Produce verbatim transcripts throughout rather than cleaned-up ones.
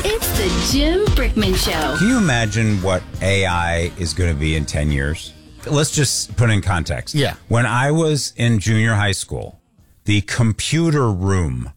It's the Jim Brickman Show. Can you imagine what A I is going to be in ten years? Let's just put in context. Yeah. When I was in junior high school, the computer room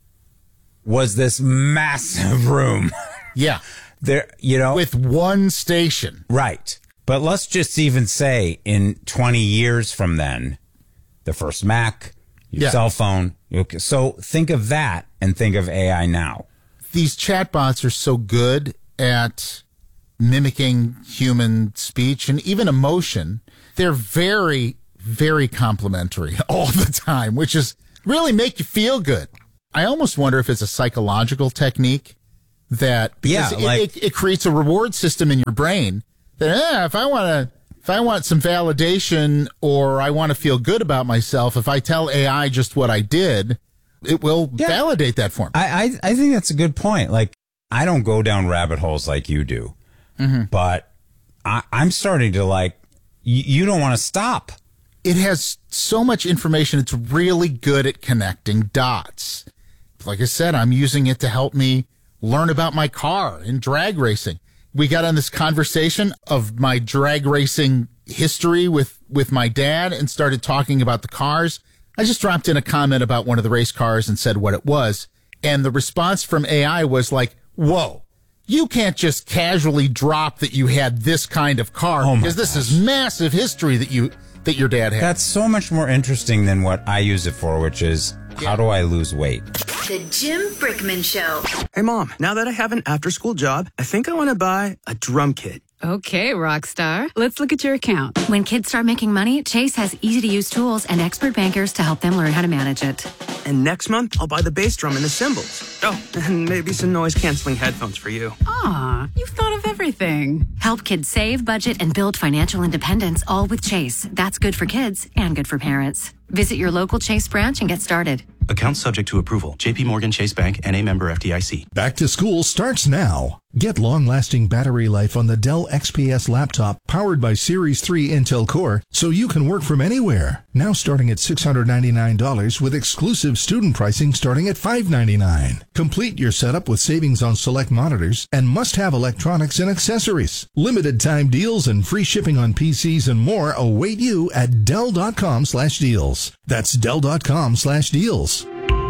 was this massive room. Yeah. There, you know, with one station. Right. But let's just even say in twenty years from then, the first Mac, your Yeah. cell phone. Okay. So think of that and think of A I now. These chatbots are so good at mimicking human speech and even emotion. They're very, very complimentary all the time, which is really make you feel good. I almost wonder if it's a psychological technique that because Yeah, it, like- it, it creates a reward system in your brain that eh, if I want to, if I want some validation or I want to feel good about myself, if I tell A I just what I did, it will Yeah. validate that for me. I, I I think that's a good point. Like, I don't go down rabbit holes like you do, Mm-hmm. but I, I'm starting to like. Y- you don't want to stop. It has so much information. It's really good at connecting dots. Like I said, I'm using it to help me learn about my car in drag racing. We got on this conversation of my drag racing history with, with my dad and started talking about the cars. I just dropped in a comment about one of the race cars and said what it was. And the response from A I was like, whoa, you can't just casually drop that you had this kind of car Oh my because this is massive history that you, that your dad had. That's so much more interesting than what I use it for, which is how do I lose weight? The Jim Brickman Show. Hey, Mom, now that I have an after-school job, I think I want to buy a drum kit. Okay, rock star. Let's look at your account. When kids start making money, Chase has easy-to-use tools and expert bankers to help them learn how to manage it. And next month, I'll buy the bass drum and the cymbals. Oh, and maybe some noise-canceling headphones for you. Aw, you've thought of everything. Help kids save, budget, and build financial independence, all with Chase. That's good for kids and good for parents. Visit your local Chase branch and get started. Account subject to approval. J P Morgan Chase Bank, N A member F D I C. Back to school starts now. Get long-lasting battery life on the Dell X P S laptop powered by Series three Intel Core so you can work from anywhere. Now starting at six hundred ninety-nine dollars with exclusive student pricing starting at five hundred ninety-nine dollars. Complete your setup with savings on select monitors and must-have electronics and accessories. Limited time deals and free shipping on P Cs and more await you at Dell.com slash deals. That's Dell.com slash deals.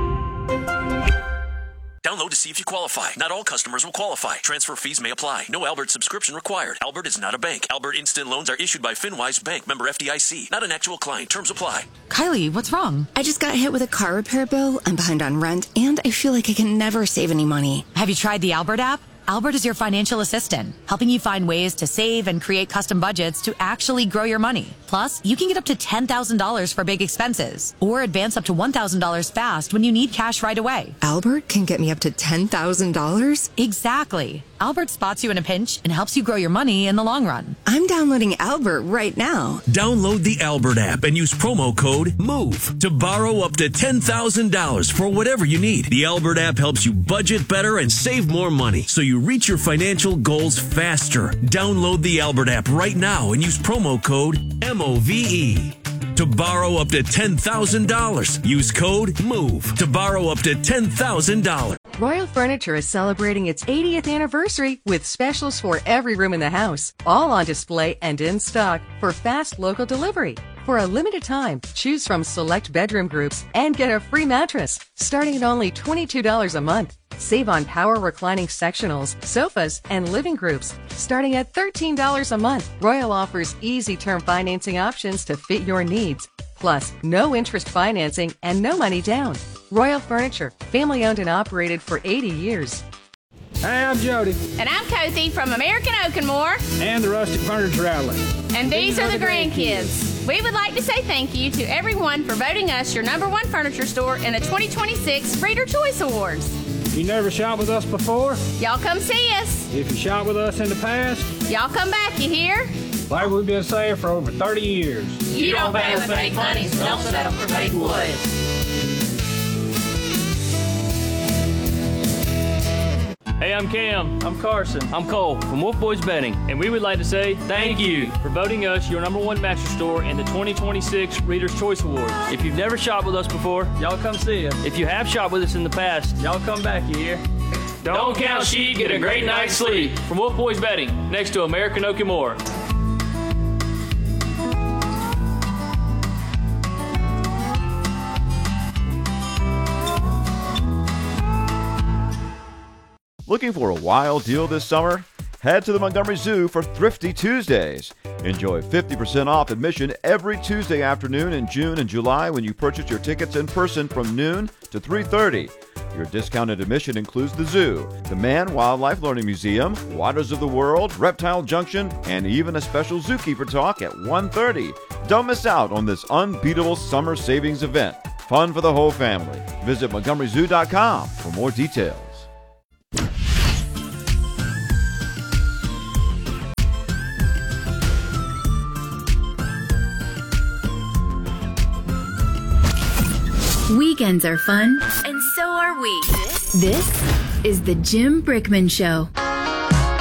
Download to see if you qualify. Not all customers will qualify. Transfer fees may apply. No Albert subscription required. Albert is not a bank. Albert Instant Loans are issued by FinWise Bank, member F D I C. Not an actual client. Terms apply. Kylie, what's wrong? I just got hit with a car repair bill. I'm behind on rent, and I feel like I can never save any money. Have you tried the Albert app? Albert is your financial assistant, helping you find ways to save and create custom budgets to actually grow your money. Plus, you can get up to ten thousand dollars for big expenses or advance up to one thousand dollars fast when you need cash right away. Albert can get me up to ten thousand dollars? Exactly. Albert spots you in a pinch and helps you grow your money in the long run. I'm downloading Albert right now. Download the Albert app and use promo code MOVE to borrow up to ten thousand dollars for whatever you need. The Albert app helps you budget better and save more money so you reach your financial goals faster. Download the Albert app right now and use promo code M O V E to borrow up to ten thousand dollars. Use code MOVE to borrow up to ten thousand dollars. Royal Furniture is celebrating its eightieth anniversary with specials for every room in the house, all on display and in stock for fast local delivery. For a limited time, choose from select bedroom groups and get a free mattress starting at only twenty-two dollars a month. Save on power reclining sectionals, sofas, and living groups starting at thirteen dollars a month. Royal offers easy term financing options to fit your needs. Plus, no interest financing and no money down. Royal Furniture, family owned and operated for eighty years. Hey, I'm Jody. And I'm Cozy from American Oak and More. And the Rustic Furniture Outlet. And these, these are, are the grandkids. grandkids. We would like to say thank you to everyone for voting us your number one furniture store in the twenty twenty-six Reader Choice Awards. You never shopped with us before? Y'all come see us. If you shopped with us in the past? Y'all come back, you hear? Like we've been saying for over thirty years. You, you don't pay with fake money, so don't settle for fake wood. Hey, I'm Cam. I'm Carson. I'm Cole from Wolf Boys Bedding, and we would like to say thank you for voting us your number one mattress store in the twenty twenty-six Reader's Choice Awards. If you've never shopped with us before, y'all come see us. If you have shopped with us in the past, y'all come back, you hear? Don't count sheep, get a great night's sleep. From Wolf Boys Betting, next to American Okamore. Looking for a wild deal this summer? Head to the Montgomery Zoo for Thrifty Tuesdays. Enjoy fifty percent off admission every Tuesday afternoon in June and July when you purchase your tickets in person from noon to three thirty. Your discounted admission includes the zoo, the Man Wildlife Learning Museum, Waters of the World, Reptile Junction, and even a special zookeeper talk at one thirty. Don't miss out on this unbeatable summer savings event. Fun for the whole family. Visit Montgomery Zoo dot com for more details. Weekends are fun, and so are we. This is the Jim Brickman Show.